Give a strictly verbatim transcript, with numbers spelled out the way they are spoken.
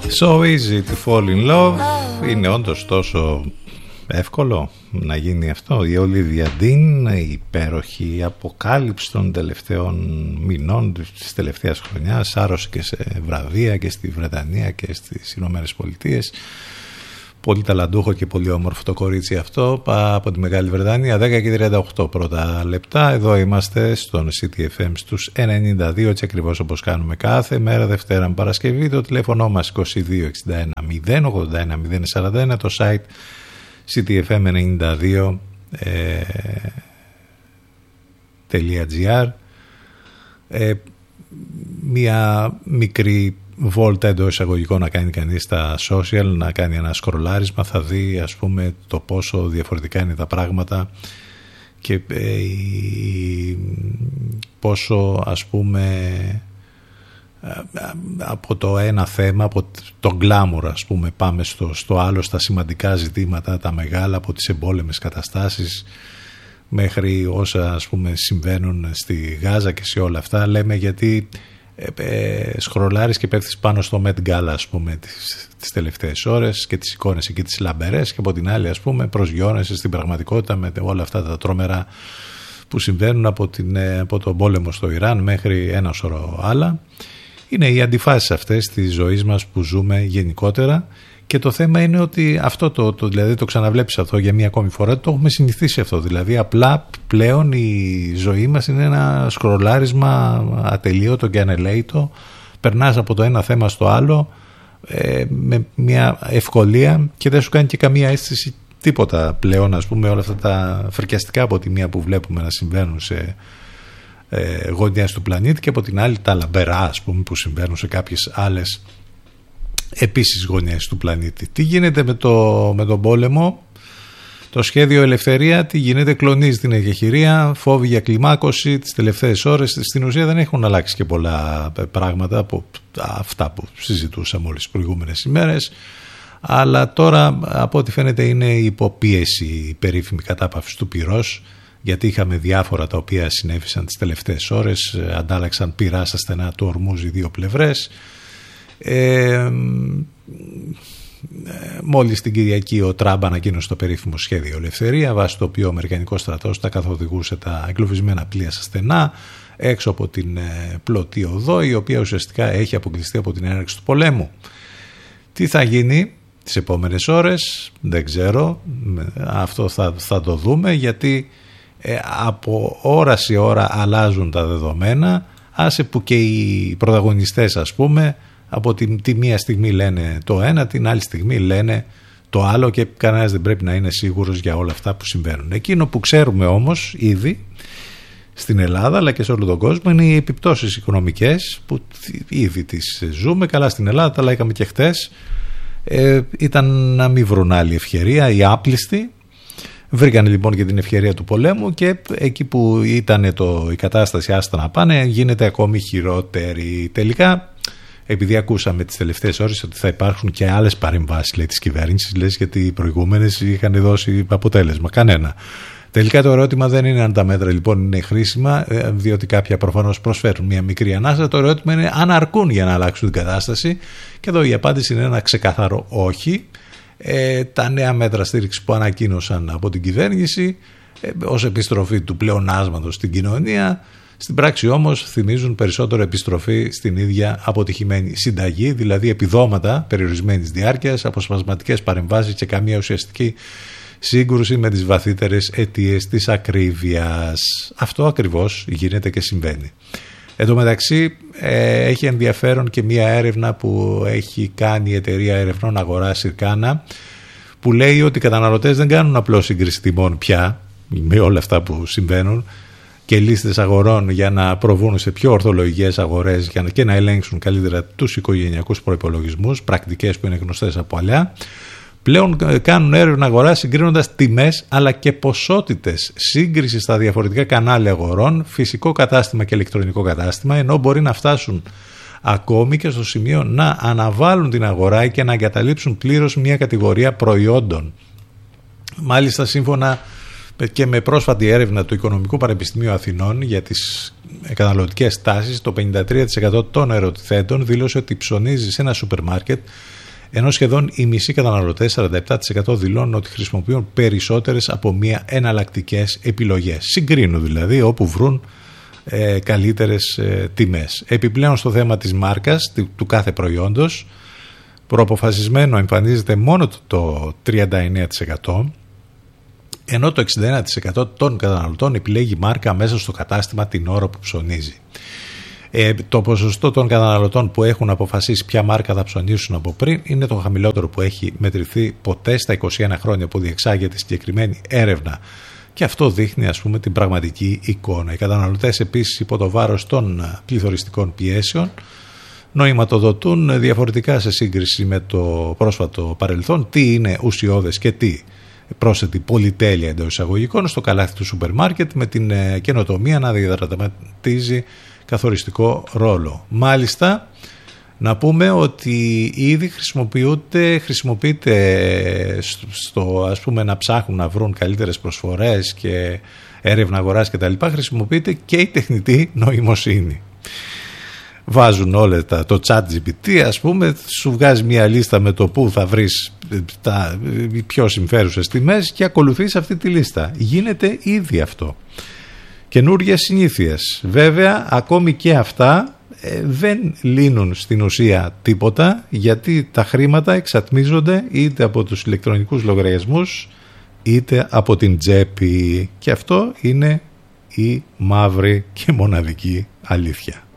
So easy to fall in love. Είναι όντως τόσο εύκολο να γίνει αυτό? Η Olivia Dean, η υπέροχη αποκάλυψη των τελευταίων μηνών της τελευταίας χρονιάς, άρρωσε και σε βραβεία και στη Βρετανία και στις Ηνωμένες Πολιτείες. Πολύ ταλαντούχο και πολύ όμορφο το κορίτσι αυτό από τη Μεγάλη Βρετανία. Δέκα και τριάντα οκτώ πρώτα λεπτά. Εδώ είμαστε στον City εφ εμ στους ενενήντα δύο, έτσι ακριβώς όπως κάνουμε κάθε μέρα Δευτέρα με Παρασκευή. Το τηλέφωνο μας είκοσι δύο εξήντα ένα μηδέν ογδόντα ένα μηδέν σαράντα ένα, το site σίτι εφ εμ ενενήντα δύο τελεία τζι άρ. ε, Μια μικρή βόλτα εντός εισαγωγικών να κάνει κανείς στα social, να κάνει ένα σκρολάρισμα, θα δει ας πούμε το πόσο διαφορετικά είναι τα πράγματα και ε, πόσο ας πούμε από το ένα θέμα, από τον γκλάμουρ ας πούμε, πάμε στο, στο άλλο, στα σημαντικά ζητήματα, τα μεγάλα, από τις εμπόλεμες καταστάσεις μέχρι όσα ας πούμε συμβαίνουν στη Γάζα και σε όλα αυτά. Λέμε γιατί ε, ε, σκρολάρεις και πέφτεις πάνω στο Met Gala ας πούμε τις, τις τελευταίες ώρες και τις εικόνες εκεί τις λαμπερές, και από την άλλη ας πούμε προσγειώνεσαι στην πραγματικότητα με όλα αυτά τα τρομερά που συμβαίνουν από, την, από τον πόλεμο στο Ιράν μέχρι ένα σωρό άλλα. Είναι οι αντιφάσεις αυτές της ζωής μας που ζούμε γενικότερα, και το θέμα είναι ότι αυτό το, το, δηλαδή το ξαναβλέπεις αυτό για μία ακόμη φορά, το έχουμε συνηθίσει αυτό, δηλαδή απλά πλέον η ζωή μας είναι ένα σκρολάρισμα ατελείωτο και ανελαίητο, περνάς από το ένα θέμα στο άλλο ε, με μια ευκολία και δεν σου κάνει και καμία αίσθηση τίποτα πλέον, ας πούμε, όλα αυτά τα φρικιαστικά από τη μία που βλέπουμε να συμβαίνουν σε ε, γωνιές του πλανήτη, και από την άλλη τα λαμπερά ας πούμε που συμβαίνουν σε κάποιες άλλες επίσης γωνιές του πλανήτη. Τι γίνεται με, το, με τον πόλεμο? Το σχέδιο Ελευθερία, τι γίνεται? Κλονίζει την εκεχηρία, φόβοι για κλιμάκωση τις τελευταίες ώρες. Στην ουσία δεν έχουν αλλάξει και πολλά πράγματα από αυτά που συζητούσαμε όλες τις προηγούμενες ημέρες, αλλά τώρα από ό,τι φαίνεται είναι υποπίεση η περίφημη κατάπαυση του πυρός, γιατί είχαμε διάφορα τα οποία συνέβησαν τις τελευταίες ώρες, αντάλλαξαν πυρά στα στενά του Ορμούζ οι δύο πλευρές. Ε, μόλις την Κυριακή ο Τραμπ ανακοίνωσε το περίφημο σχέδιο Ελευθερία, βάσει το οποίο ο Αμερικανικός στρατός θα καθοδηγούσε τα εγκλωβισμένα πλοία στα στενά έξω από την πλωτή οδό, η οποία ουσιαστικά έχει αποκλειστεί από την έναρξη του πολέμου. Τι θα γίνει τις επόμενες ώρες δεν ξέρω, αυτό θα, θα το δούμε, γιατί ε, από ώρα σε ώρα αλλάζουν τα δεδομένα, άσε που και οι πρωταγωνιστές ας πούμε από την, τη μία στιγμή λένε το ένα, την άλλη στιγμή λένε το άλλο, και κανένας δεν πρέπει να είναι σίγουρος για όλα αυτά που συμβαίνουν. Εκείνο που ξέρουμε όμως ήδη στην Ελλάδα αλλά και σε όλο τον κόσμο είναι οι επιπτώσεις οικονομικές που ήδη τις ζούμε καλά στην Ελλάδα, τα λέγαμε και χτες. Ε, ήταν να μην βρουν άλλη ευκαιρία, οι άπλιστοι βρήκαν λοιπόν και την ευκαιρία του πολέμου, και εκεί που ήταν το, η κατάσταση άστα να πάνε γίνεται ακόμη χειρότερη. Τελικά, επειδή ακούσαμε τις τελευταίες ώρες ότι θα υπάρχουν και άλλες παρεμβάσεις λέει, της κυβέρνησης, λες, γιατί οι προηγούμενες είχαν δώσει αποτέλεσμα κανένα. Τελικά το ερώτημα δεν είναι αν τα μέτρα λοιπόν είναι χρήσιμα, διότι κάποια προφανώς προσφέρουν μια μικρή ανάσα. Το ερώτημα είναι αν αρκούν για να αλλάξουν την κατάσταση, και εδώ η απάντηση είναι ένα ξεκάθαρο όχι. Ε, τα νέα μέτρα στήριξη που ανακοίνωσαν από την κυβέρνηση ε, ως επιστροφή του πλεονάσματος στην κοινωνία, στην πράξη όμως θυμίζουν περισσότερο επιστροφή στην ίδια αποτυχημένη συνταγή, δηλαδή επιδόματα περιορισμένης διάρκειας, αποσπασματικές παρεμβάσεις και καμία ουσιαστική σύγκρουση με τις βαθύτερες αιτίες της ακρίβειας. Αυτό ακριβώς γίνεται και συμβαίνει. Εν τω μεταξύ ε, έχει ενδιαφέρον και μία έρευνα που έχει κάνει η εταιρεία ερευνών αγοράς Συρκάνα, που λέει ότι οι καταναλωτές δεν κάνουν απλώς σύγκριση τιμών πια με όλα αυτά που συμβαίνουν και λίστες αγορών για να προβούν σε πιο ορθολογικές αγορές και να ελέγξουν καλύτερα τους οικογενειακούς προϋπολογισμούς, πρακτικές που είναι γνωστές από παλιά. Πλέον κάνουν έρευνα αγοράς συγκρίνοντας τιμές αλλά και ποσότητες, σύγκριση στα διαφορετικά κανάλια αγορών, φυσικό κατάστημα και ηλεκτρονικό κατάστημα, ενώ μπορεί να φτάσουν ακόμη και στο σημείο να αναβάλουν την αγορά και να εγκαταλείψουν πλήρως μια κατηγορία προϊόντων. Μάλιστα, σύμφωνα Και με πρόσφατη έρευνα του Οικονομικού Πανεπιστημίου Αθηνών για τις καταναλωτικές τάσεις, το πενήντα τρία τοις εκατό των ερωτηθέντων δήλωσε ότι ψωνίζει σε ένα σούπερ μάρκετ, ενώ σχεδόν οι μισοί καταναλωτές, σαράντα επτά τοις εκατό, δηλώνουν ότι χρησιμοποιούν περισσότερες από μία εναλλακτικές επιλογές. Συγκρίνουν δηλαδή όπου βρουν ε, καλύτερες ε, τιμές. Επιπλέον στο θέμα της μάρκας, του, του κάθε προϊόντος, προαποφασισμένο εμφανίζεται μόνο το τριάντα εννέα τοις εκατό, ενώ το εξήντα ένα τοις εκατό των καταναλωτών επιλέγει μάρκα μέσα στο κατάστημα την ώρα που ψωνίζει. Ε, το ποσοστό των καταναλωτών που έχουν αποφασίσει ποια μάρκα θα ψωνίσουν από πριν είναι το χαμηλότερο που έχει μετρηθεί ποτέ στα είκοσι ένα χρόνια που διεξάγεται συγκεκριμένη έρευνα. Και αυτό δείχνει, ας πούμε, την πραγματική εικόνα. Οι καταναλωτές επίσης, υπό το βάρος των πληθωριστικών πιέσεων, νοηματοδοτούν διαφορετικά σε σύγκριση με το πρόσφατο παρελθόν τι είναι ουσιώδες και τι πρόσθετη πολυτέλεια εντός εισαγωγικών στο καλάθι του σούπερ μάρκετ, με την καινοτομία να διαδραματίζει καθοριστικό ρόλο. Μάλιστα, να πούμε ότι ήδη χρησιμοποιούνται, χρησιμοποιείται στο, ας πούμε, να ψάχνουν να βρουν καλύτερες προσφορές και έρευνα αγοράς κτλ. Χρησιμοποιείται και η τεχνητή νοημοσύνη. Βάζουν όλα τα, το chat τζι πι τι, ας πούμε, σου βγάζει μια λίστα με το που θα βρεις τα πιο συμφέρουσες τιμές και ακολουθείς αυτή τη λίστα. Γίνεται ήδη αυτό. Καινούργιες συνήθειες. Βέβαια, ακόμη και αυτά ε, δεν λύνουν στην ουσία τίποτα, γιατί τα χρήματα εξατμίζονται είτε από τους ηλεκτρονικούς λογαριασμούς είτε από την τσέπη. Και αυτό είναι η μαύρη και μοναδική αλήθεια.